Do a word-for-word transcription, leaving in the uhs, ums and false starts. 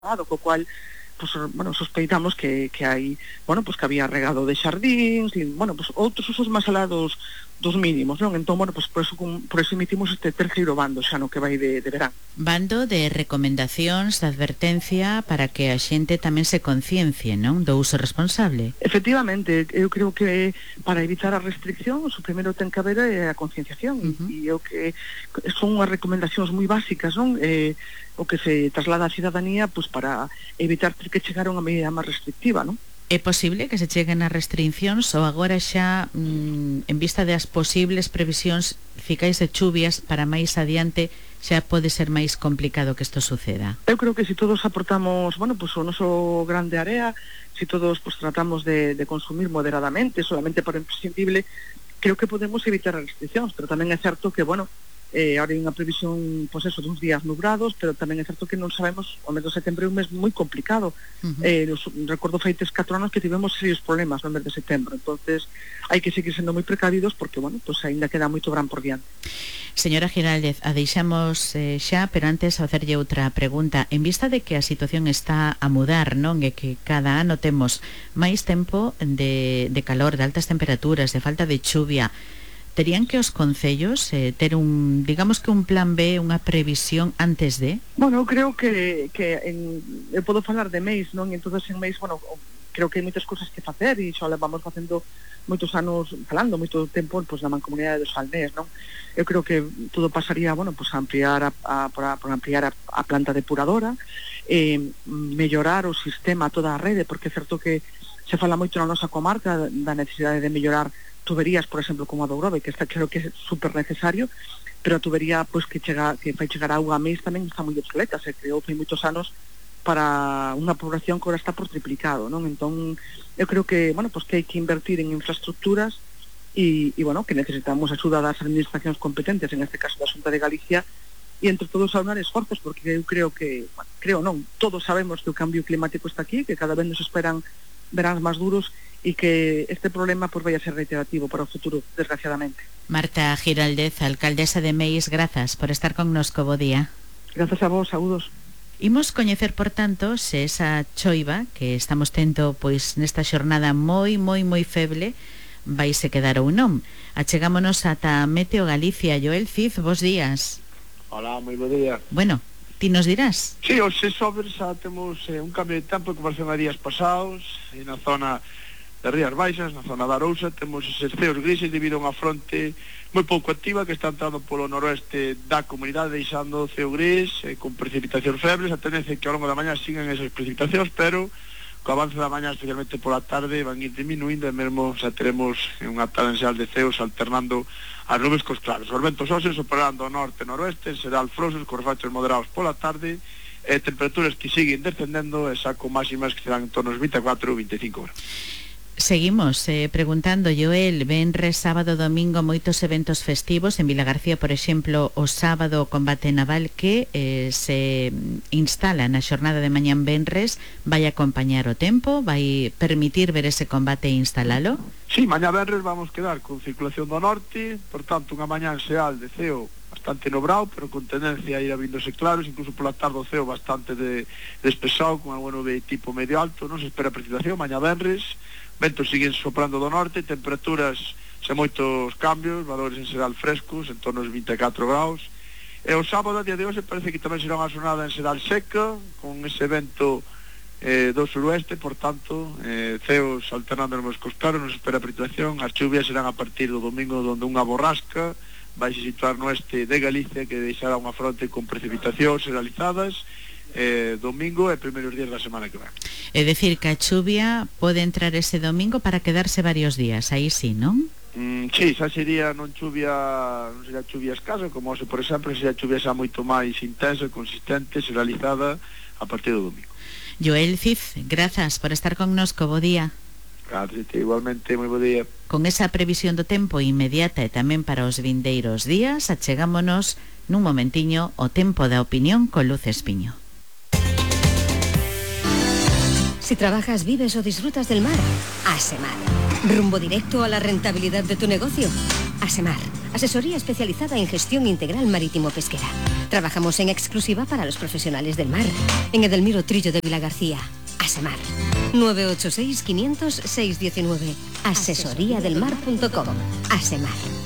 co cual pues, bueno, sospeitamos que, que hai, bueno, pues que había regado de xardíns, e, bueno, pues outros usos máis alá dos, dos mínimos, non? Entón, bueno, pues por eso, por eso emitimos este terceiro bando xa no que vai de, de verán. Bando de recomendacións, de advertencia para que a xente tamén se conciencie, non? Do uso responsable. Efectivamente, eu creo que para evitar as restriccións, o primeiro ten que haber é a concienciación, uh-huh. e eu que son unhas recomendacións moi básicas, non? Eh, o que se traslada á cidadanía pues, para evitar ter que chegar a unha medida máis restrictiva, non? É posible que se cheguen as restriccións ou agora xa, mm, en vista das posibles previsións ficais de chuvias para máis adiante, xa pode ser máis complicado que isto suceda? Eu creo que se todos aportamos, bueno, pues o noso grande área, se todos pues, tratamos de, de consumir moderadamente, solamente para o imprescindible, creo que podemos evitar as restriccións, pero tamén é certo que, bueno, Eh, ahora hai unha previsión, pois pues eso, duns días nubrados, pero tamén é certo que non sabemos, o mes de setembro é un mes moi complicado. Uh-huh. Eh, los, recordo feites catro anos que tivemos serios problemas no mes de setembro, entonces hai que seguir sendo moi precavidos porque, bueno, pues ainda queda moito gran por diante. Señora Giraldez, a deixamos eh, xa, pero antes a facerlle outra pregunta. En vista de que a situación está a mudar, non? E que cada ano temos máis tempo de, de calor, de altas temperaturas, de falta de chuvia, terían que os concellos eh, ter un, digamos que un plan B, unha previsión antes de? Bueno, eu creo que, que en, eu podo falar de Meis, non? E entonces en Meis, bueno, creo que hai moitas cousas que facer e xa vamos facendo moitos anos falando, moito tempo pois, na mancomunidade dos Salnés, non? Eu creo que todo pasaría, bueno, pois a ampliar a, a, por, a, por ampliar a, a planta depuradora, eh, mellorar o sistema, toda a rede, porque é certo que se fala moito na nosa comarca da necesidade de mellorar tuberías, por exemplo, como a do Grove, que está claro que é super necesario, pero a tubería pois que chega que fai chegar auga a Meis tamén está moi obsoleta, se creou fai moitos anos para unha población que agora está por triplicado, non? Entón, eu creo que, bueno, pois que hai que invertir en infraestructuras e, e bueno, que necesitamos axuda das administracións competentes, en este caso da Xunta de Galicia, e entre todos aunar esforzos, porque eu creo que, bueno, creo non, todos sabemos que o cambio climático está aquí, que cada vez nos esperan veráns máis duros e que este problema pues, vai a ser reiterativo para o futuro, desgraciadamente. Marta Giraldez, alcaldesa de Meis, grazas por estar connosco, bo día. Grazas a vos, saúdos. Imos coñecer, por tanto, se esa choiva que estamos tendo pois nesta xornada moi, moi, moi feble vai se quedar ou non. Achegámonos ata Meteo Galicia. Joel Cid, bos días. Hola, moi bo día. Bueno, ti nos dirás? Sí, hoxe sobre xa temos eh, un cambio de tempo en comparación a días pasados, e na zona de Rías Baixas, na zona da Arousa, temos eses ceos grises debido a unha fronte moi pouco activa que está entrando polo noroeste da comunidade, deixando o ceo gris eh, con precipitacións febles. A tendencia é que ao longo da mañá sigan esas precipitacións, pero co avance da mañá, especialmente pola tarde, van ir diminuindo e mesmo xa teremos unha talenseal de ceos alternando as nubes cos claros. Os ventos óseos operando ao norte e noroeste, será alfrosos, cos rachos moderados pola tarde, e temperaturas que siguen descendendo e xa con máximas que serán en torno aos vinte e catro ou vinte e cinco horas. Seguimos eh, preguntando, Joel, venres, sábado, domingo, moitos eventos festivos en Vilagarcía, por exemplo, o sábado o combate naval que eh, se instala na xornada de mañán venres, vai acompañar o tempo, vai permitir ver ese combate e instalalo? Sí, mañá venres vamos quedar con circulación do norte, por tanto, unha mañán xeal de ceo bastante nobrao, pero con tendencia a ir abrindose claros, incluso pola tarde o ceo bastante de, despexado, con algo nube tipo medio alto, non se espera precipitación, mañá venres, ventos siguen soprando do norte, temperaturas sen moitos cambios, valores en xeral frescos, en torno aos vinte e catro graus, e o sábado, a día de hoxe, parece que tamén será unha xornada en xeral seca, con ese vento eh, do suroeste, por tanto, eh, ceos alternando nos cos claros, non se espera precipitación, as chuvias serán a partir do domingo, donde unha borrasca vai se situar no este de Galicia, que deixará unha fronte con precipitacións generalizadas, eh, domingo e primeiros días da semana que ven. É dicir, que a chuvia pode entrar ese domingo para quedarse varios días, aí sí, non? Mm, sí, xa sería non chuvia, non sería chuvia escasa, como se, por exemplo, sería chuvia xa moito máis intensa, consistente, realizada a partir do domingo. Joel Cid, grazas por estar connosco, bo día. Gracias, igualmente, moi bo día. Con esa previsión do tempo inmediata e tamén para os vindeiros días, achegámonos nun momentiño o tempo da opinión con Luz Espiño. Si trabajas, vives o disfrutas del mar, Asemar. Rumbo directo a la rentabilidad de tu negocio. Asemar, asesoría especializada en gestión integral marítimo-pesquera. Trabajamos en exclusiva para los profesionales del mar. En Edelmiro Trillo de Vilagarcía, Asemar. nueve ocho seis, quinientos, seiscientos diecinueve. asesoría del mar punto com. Asemar.